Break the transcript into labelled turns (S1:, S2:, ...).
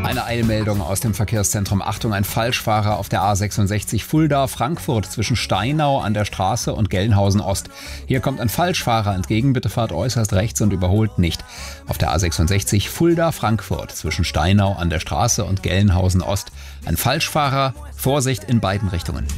S1: Eine Eilmeldung aus dem Verkehrszentrum. Achtung, ein Falschfahrer auf der A66 Fulda-Frankfurt zwischen Steinau an der Straße und Gelnhausen Ost. Hier kommt ein Falschfahrer entgegen. Bitte fahrt äußerst rechts und überholt nicht. Auf der A66 Fulda-Frankfurt zwischen Steinau an der Straße und Gelnhausen Ost. Ein Falschfahrer. Vorsicht in beiden Richtungen.